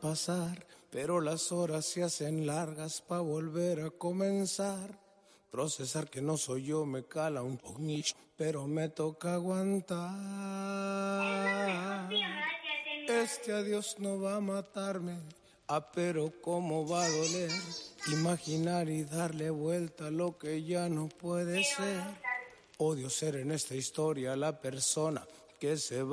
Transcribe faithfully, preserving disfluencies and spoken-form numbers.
pasar, pero las horas se hacen largas pa' volver a comenzar. Procesar que no soy yo me cala un poquito, pero me toca aguantar. Este adiós no va a matarme, ah, pero cómo va a doler. Imaginar y darle vuelta a lo que ya no puede ser. Odio ser en esta historia la persona que se va.